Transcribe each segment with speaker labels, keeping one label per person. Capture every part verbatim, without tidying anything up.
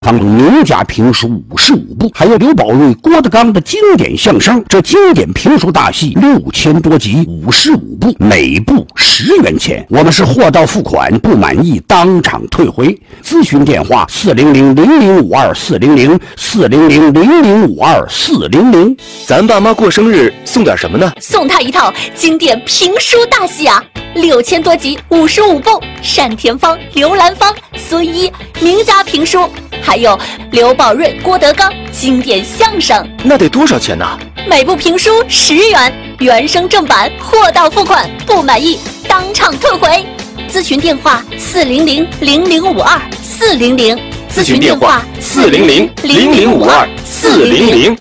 Speaker 1: 方名家评书五十五部，还有刘宝瑞、郭德纲的经典相声。这经典评书大戏六千多集，五十五部，每部十元钱。我们是货到付款，不满意当场退回。咨询电话：四零零零零五二四零零四零零零零五二四零零。
Speaker 2: 咱爸妈过生日送点什么呢？
Speaker 3: 送他一套经典评书大戏啊！六千多集，五十五部，单田芳、刘兰芳、孙一名家评书，还有刘宝瑞、郭德纲经典相声。
Speaker 2: 那得多少钱呢？
Speaker 3: 每部评书十元，原声正版，货到付款，不满意当场退回。咨询电话：四零零零零五二四零零。
Speaker 2: 咨询电话：四零零零零五二四零零。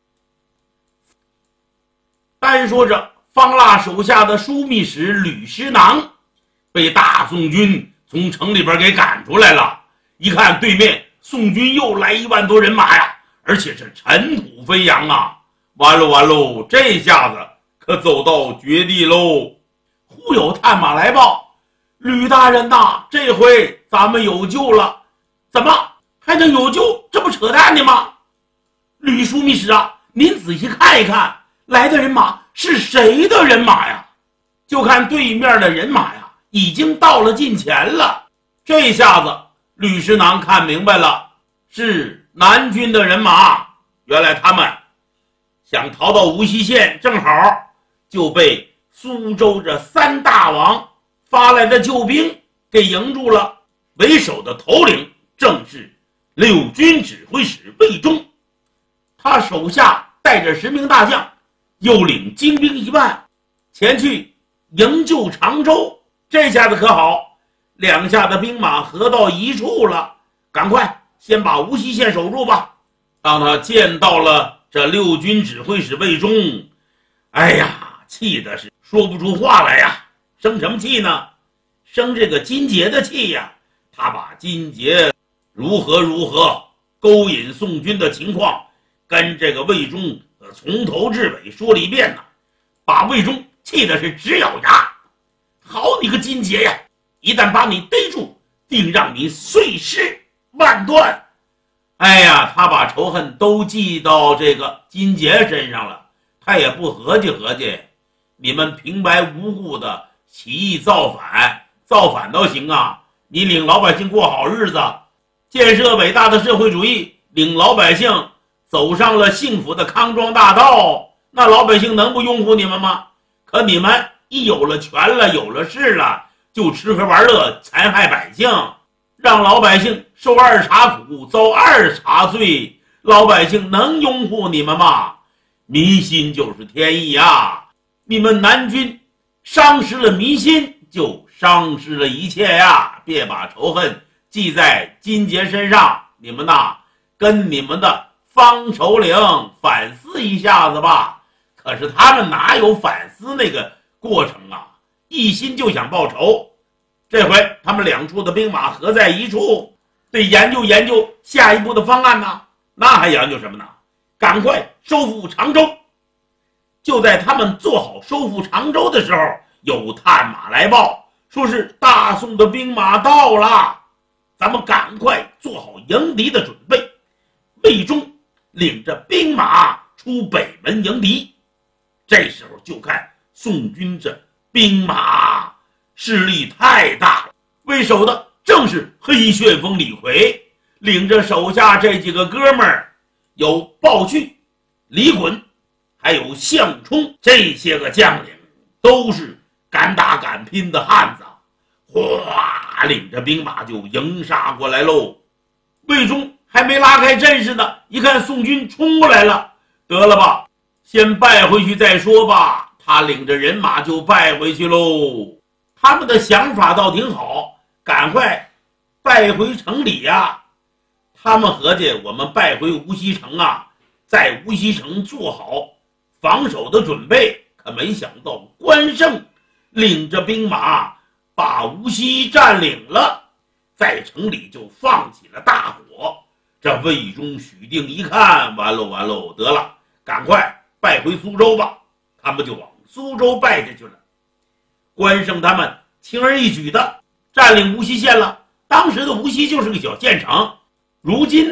Speaker 4: 单说着方腊手下的枢密使吕师囊被大宋军从城里边给赶出来了，一看对面宋军又来一万多人马呀，而且是尘土飞扬啊！完了完喽，这下子可走到绝地喽！忽有探马来报：吕大人呐，这回咱们有救了。怎么还能有救？这不扯淡的吗？吕枢密使啊，您仔细看一看，来的人马是谁的人马呀？就看对面的人马呀，已经到了近前了。这下子吕师囊看明白了，是南军的人马。原来他们想逃到无锡县，正好就被苏州这三大王发来的救兵给迎住了。为首的头领正是六军指挥使魏忠，他手下带着十名大将，又领精兵一万前去营救常州。这下子可好，两下的兵马合到一处了，赶快先把无锡县守住吧。当他见到了这六军指挥使魏忠，哎呀，气的是说不出话来呀。生什么气呢？生这个金杰的气呀。他把金杰如何如何勾引宋军的情况跟这个魏忠从头至尾说了一遍呢，把魏忠气的是直咬牙。好你个金杰呀，一旦把你逮住，定让你碎尸万段。哎呀，他把仇恨都记到这个金杰身上了。他也不合计合计，你们平白无故的起义造反，造反倒行啊，你领老百姓过好日子，建设伟大的社会主义，领老百姓走上了幸福的康庄大道，那老百姓能不拥护你们吗？可你们一有了权了，有了势了，就吃喝玩乐，残害百姓，让老百姓受二茬苦，遭二茬罪，老百姓能拥护你们吗？民心就是天意啊！你们南军伤失了民心，就伤失了一切呀！别把仇恨记在金杰身上，你们呐，跟你们的方首领反思一下子吧。可是他们哪有反思那个过程啊？一心就想报仇。这回他们两处的兵马合在一处，得研究研究下一步的方案呢。那还研究什么呢？赶快收复常州。就在他们做好收复常州的时候，有探马来报，说是大宋的兵马到了，咱们赶快做好迎敌的准备。魏忠领着兵马出北门迎敌。这时候就看宋军这兵马势力太大了，为首的正是黑旋风李逵，领着手下这几个哥们儿，有鲍旭、李衮，还有项冲，这些个将领都是敢打敢拼的汉子，哗，领着兵马就迎杀过来喽。魏忠还没拉开阵势呢，一看宋军冲过来了，得了吧，先败回去再说吧。他领着人马就败回去喽。他们的想法倒挺好，赶快败回城里呀。他们合计，我们败回无锡城啊，在无锡城做好防守的准备。可没想到关胜领着兵马把无锡占领了，在城里就放起了大火。这魏忠、许定一看，完喽完喽，得了，赶快败回苏州吧。他们就往苏州败下去了。关胜他们轻而易举的占领无锡县了。当时的无锡就是个小县城，如今